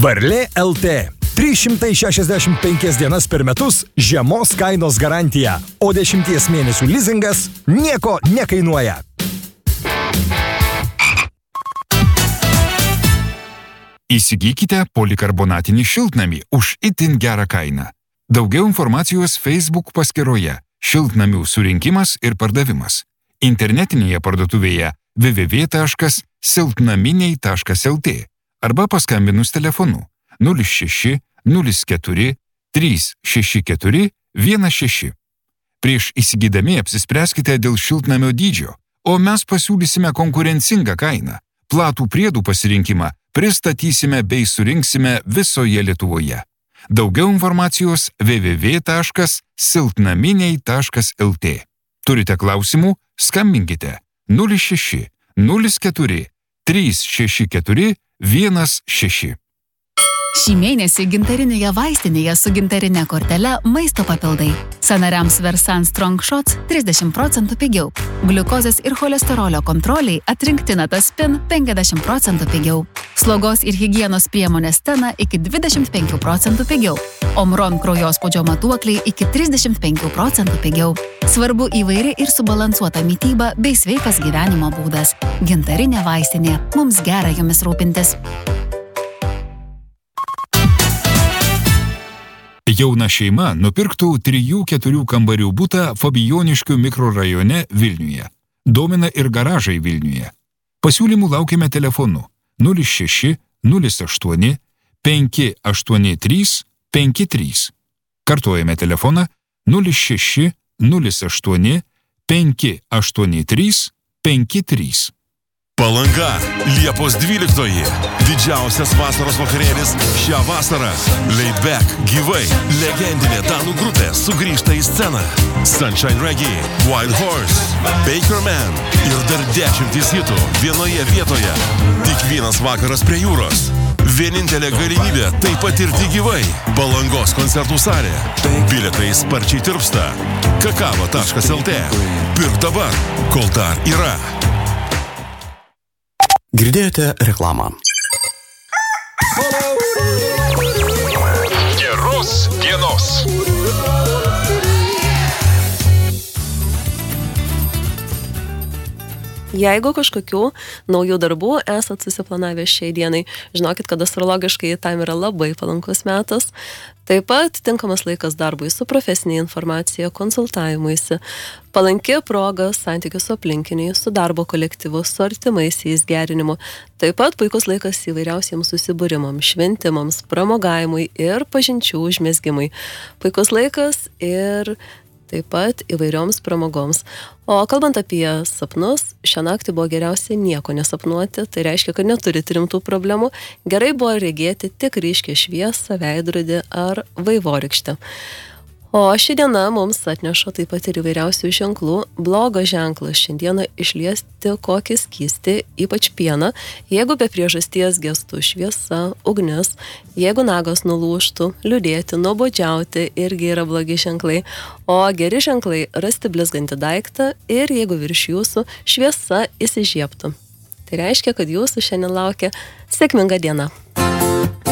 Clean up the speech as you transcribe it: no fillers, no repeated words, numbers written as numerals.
Varlė LT. 365 dienas per metus žemos kainos garantija, o 10 mėnesių lizingas nieko nekainuoja. Įsigykite polikarbonatinį šiltnamį už itin gerą kainą. Daugiau informacijos Facebook paskyroje Šiltnamių surinkimas ir pardavimas. Internetinėje parduotuvėje www.siltnaminiai.lt arba paskambinus telefonu 06 04 364 16. Prieš įsigydami apsispręskite dėl šiltnamio dydžio, o mes pasiūlysime konkurencingą kainą. Platų priedų pasirinkimą pristatysime bei surinksime visoje Lietuvoje. Daugiau informacijos www.siltnaminiai.lt. Turite klausimų? Skambinkite 06 04 364 16. Šį mėnesį gintarinėje vaistinėje su gintarinė kortele maisto papildai. Sąnariams Versan Strong Shots 30% pigiau. Gliukozės ir cholesterolio kontroliai atrinktina Taspin 50% pigiau. Slogos ir higienos priemonės Stena iki 25% pigiau. Omron kraujospūdžio matuokliai iki 35% pigiau. Svarbu įvairi ir subalansuota mityba bei sveikas gyvenimo būdas. Gintarinė vaistinė. Mums gera jomis rūpintis. Jauna šeima nupirktų 3-4 kambarių butą Fabijoniškių mikrorajone Vilniuje. Domina ir garažai Vilniuje. Pasiūlymų laukime telefonu 06 08 583 53. Kartuojame telefoną 06 08 583 53. Palanga, Liepos 12. Didžiausias vasaros vakarėlis šią vasarą. Laid Back, gyvai, legendinė danų grupė sugrįžta į sceną. Sunshine Reggae, Wild Horse, Baker Man ir dar 10 hitų vienoje vietoje. Tik vienas vakaras prie jūros. Vienintelė galimybė tai patirti gyvai. Palangos koncertų salė. Bilietai sparčiai tirpsta. kakava.lt. Pirk dabar, kol dar yra. Girdėjote reklamą. Geros dienos. Jeigu kažkokių naujų darbų esat susiplanavę šiai dienai, žinokit, kad astrologiškai tam yra labai palankus metas. Taip pat tinkamas laikas darbui su profesinė informacija, konsultavimuisi, palanki proga santykių su aplinkiniais, su darbo kolektyvu, su artimaisiais gerinimu. Taip pat puikus laikas įvairiausiems susibūrimams, šventimams, pramogavimui ir pažinčių užmezgimui. Puikus laikas ir taip pat įvairioms pramogoms. O kalbant apie sapnus, šią naktį buvo geriausia nieko nesapnuoti, tai reiškia, kad neturit rimtų problemų. Gerai buvo regėti tik ryškią šviesą, veidrodį ar vaivorykštę. O ši diena mums atneša taip pat ir įvairiausių ženklų. Blogas ženklas šiandieną išliesti kokį skystį, ypač pieną, jeigu be priežasties gestų šviesa, ugnis, jeigu nagas nulūžtų, liūdėti, nuobodžiauti, irgi yra blogi ženklai. O geri ženklai rasti blizgantį daiktą ir jeigu virš jūsų šviesa įsižiebtų. Tai reiškia, kad jūsų šiandien laukia sėkminga diena.